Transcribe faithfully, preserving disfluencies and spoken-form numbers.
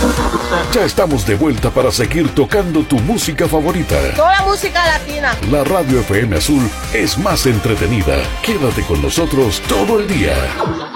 Ya estamos de vuelta para seguir tocando tu música favorita. Toda la música latina. La Radio F M Azul es más entretenida. Quédate con nosotros todo el día.